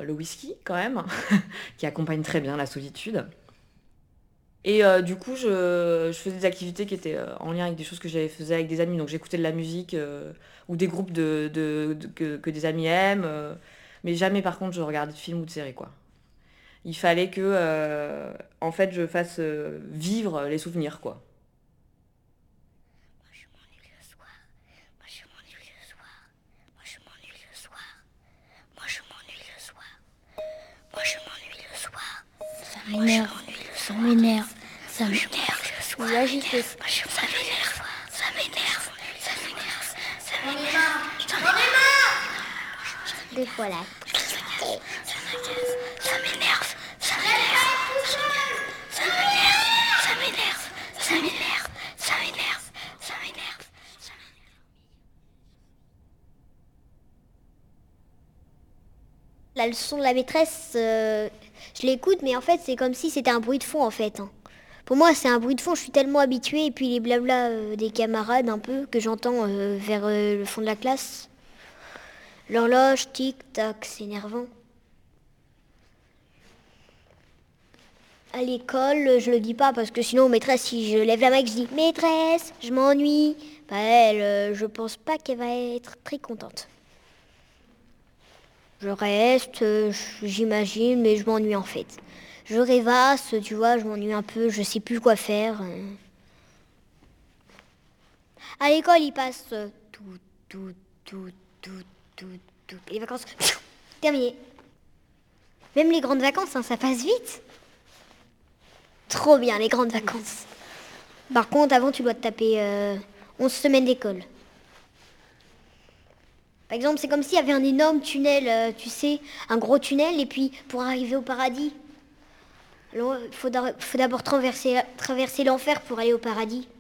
le whisky quand même, qui accompagne très bien la solitude. Et du coup, je faisais des activités qui étaient en lien avec des choses que j'avais faisais avec des amis. Donc j'écoutais de la musique ou des groupes que des amis aiment. Mais jamais par contre je regardais de films ou de séries, quoi. Il fallait que en fait je fasse vivre les souvenirs, quoi. Moi je m'ennuie le soir. Moi je m'ennuie le soir. Moi je m'ennuie le soir. Moi je m'ennuie le soir. Moi je m'ennuie le soir. Ça m'énerve. Ça m'énerve. Ça m'énerve. Je suis agitée. Ça m'énerve. Ça m'énerve. Ça m'énerve. Ça m'énerve. J'en ai marre. Des fois là. Ça m'énerve. Ça m'énerve. Ça m'énerve. Ça m'énerve. Ça m'énerve. Ça m'énerve. Ça m'énerve. Ça m'énerve. La leçon de la maîtresse, je l'écoute, mais en fait, c'est comme si c'était un bruit de fond, en fait, hein. Pour moi, c'est un bruit de fond, je suis tellement habituée, et puis les blabla des camarades, un peu, que j'entends vers le fond de la classe. L'horloge, tic-tac, c'est énervant. À l'école, je le dis pas, parce que sinon, maîtresse, si je lève la main et que je dis « Maîtresse, je m'ennuie », bah elle, je pense pas qu'elle va être très contente. Je reste, j'imagine, mais je m'ennuie en fait. Je rêvasse, tu vois, je m'ennuie un peu, je sais plus quoi faire. À l'école, il passe tout, tout, tout, tout, tout. Et les vacances, terminé. Même les grandes vacances, hein, ça passe vite. Trop bien, les grandes vacances. Par contre, avant, tu dois te taper 11 semaines d'école. Par exemple, c'est comme s'il y avait un énorme tunnel, tu sais, un gros tunnel, et puis pour arriver au paradis, alors, il faut d'abord traverser l'enfer pour aller au paradis.